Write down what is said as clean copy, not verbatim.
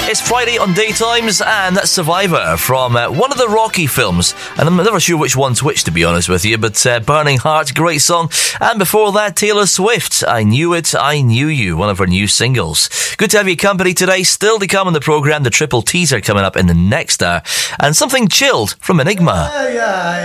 It's Friday on Daytimes, and that's Survivor from one of the Rocky films. And I'm never sure which one's which, to be honest with you, but Burning Heart, great song. And before that, Taylor Swift, I Knew It, I Knew You, one of her new singles. Good to have your company today. Still to come on the programme, the triple teaser coming up in the next hour. And something chilled from Enigma.